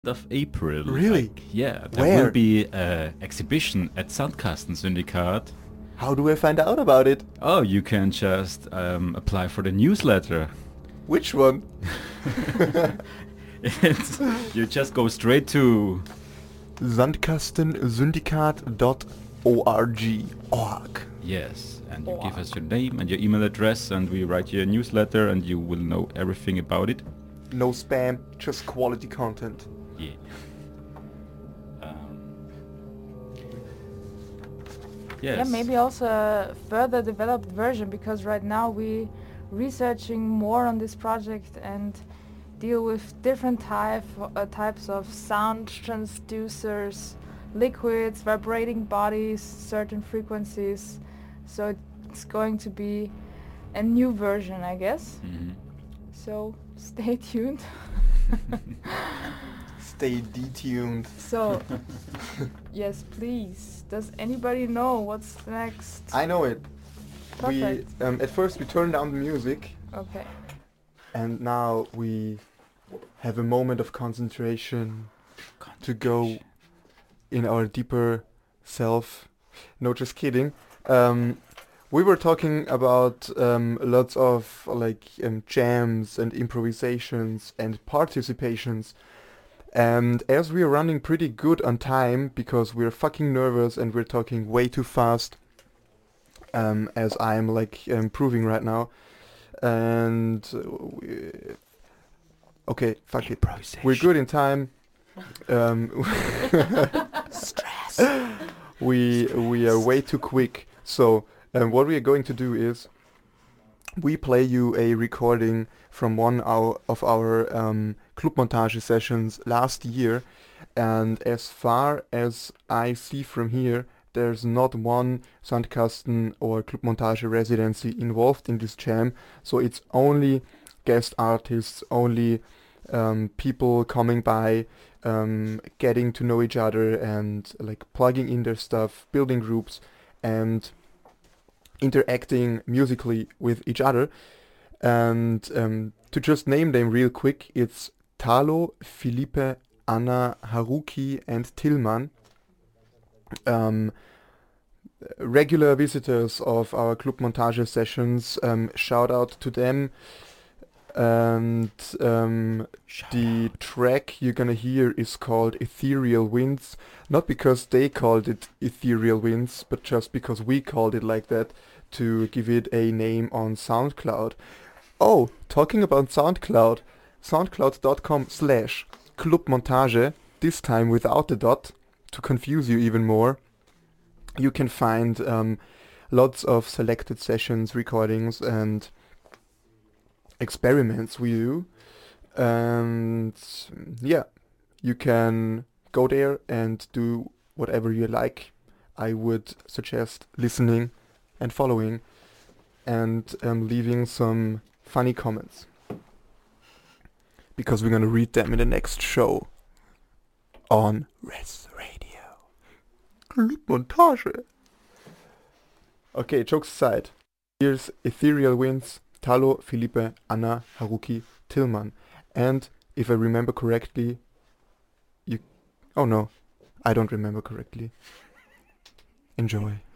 of April. Really? Yeah, there Where? will be an exhibition at Sandkasten Syndikat. How do I find out about it? Oh, you can just apply for the newsletter. Which one? You just go straight to Sandkastensyndikat.org. yes, and you give us your name and your email address, and we write you a newsletter, and you will know everything about it. No spam, just quality content. Yeah. Yes. Yeah, maybe also a further developed version, because right now we researching more on this project and deal with different types of sound transducers, liquids, vibrating bodies, certain frequencies. So it's going to be a new version, I guess. Mhm. So stay tuned. Stay detuned. So, yes, please. Does anybody know what's next? I know it. Perfect. At first we turned down the music, Okay. and now we have a moment of concentration to go in our deeper self. No, just kidding. We were talking about lots of jams and improvisations and participations. And as we are running pretty good on time because we're fucking nervous and we're talking way too fast, as I'm proving right now, and okay, fuck it, we're good in time. Stress. We are way too quick. So what we are going to do is we play you a recording from one of our Clubmontage sessions last year, and as far as I see from here, there's not one Sandkasten or Clubmontage residency involved in this jam, so it's only guest artists, only people coming by, getting to know each other and plugging in their stuff, building groups, and interacting musically with each other. And to just name them real quick, it's Talo, Felipe, Anna, Haruki, and Tillman. Regular visitors of our Clubmontage sessions, shout out to them. And the track you're gonna hear is called Ethereal Winds, not because they called it Ethereal Winds, but just because we called it like that to give it a name on SoundCloud. Oh, talking about SoundCloud, soundcloud.com/Clubmontage, this time without the dot, to confuse you even more. You can find lots of selected sessions, recordings, and experiments we do. And yeah, you can go there and do whatever you like. I would suggest listening and following and leaving some funny comments, because we're gonna read them in the next show on Res Radio. Clubmontage. Okay, jokes aside, here's Ethereal Winds, Talo, Felipe, Anna, Haruki, Tillman. And if I remember correctly, oh no, I don't remember correctly. Enjoy.